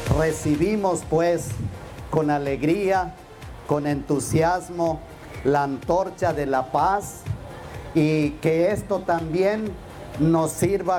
recibimos pues con alegría, con entusiasmo, la antorcha de la paz, y que esto también nos sirva